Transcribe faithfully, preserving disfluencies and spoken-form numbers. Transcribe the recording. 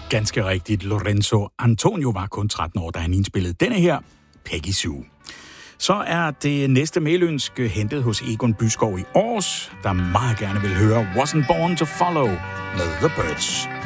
Ganske rigtigt. Lorenzo Antonio var kun tretten år, da han indspillede denne her, Peggy Sue. Så er det næste mailønske hentet hos Egon Byskov i Aarhus, der meget gerne vil høre Wasn't Born to Follow med The Birds.